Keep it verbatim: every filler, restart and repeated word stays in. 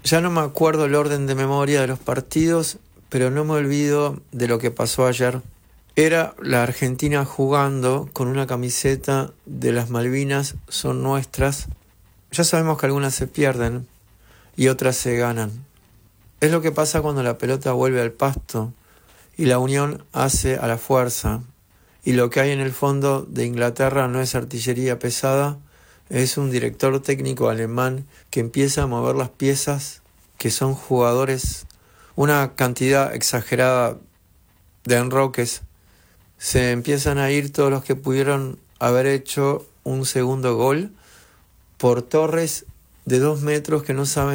Ya no me acuerdo el orden de memoria de los partidos, pero no me olvido de lo que pasó ayer. Era la Argentina jugando con una camiseta de las Malvinas son nuestras. Ya sabemos que algunas se pierden y otras se ganan. Es lo que pasa cuando la pelota vuelve al pasto y la unión hace a la fuerza. Y lo que hay en el fondo de Inglaterra no es artillería pesada, es un director técnico alemán que empieza a mover las piezas, que son jugadores, una cantidad exagerada de enroques. Se empiezan a ir todos los que pudieron haber hecho un segundo gol por torres de dos metros que no saben